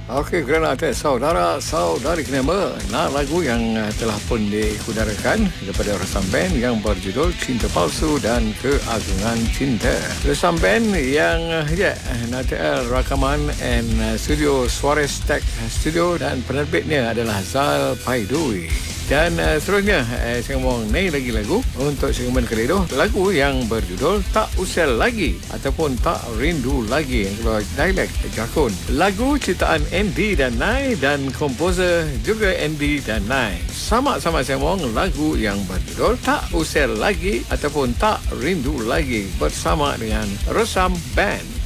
Okey, kerana ada saudara-saudari kenapa nak lagu yang telah pun diikutarakan daripada Resam Band yang berjudul Cinta Palsu dan Keagungan Cinta. Resam Band yang nanti rakaman and studio Suarez Tech Studio dan penerbitnya adalah Zal Paidui. Dan seterusnya saya mau naik lagi lagu untuk segmen kedua, lagu yang berjudul Tak Usel Lagi ataupun Tak Rindu Lagi kalau dialek Jakun. Lagu ciptaan Andy dan Nai dan komposer juga Andy dan Nai. Sama-sama saya mau lagu yang berjudul Tak Usel Lagi ataupun Tak Rindu Lagi bersama dengan Resam Band.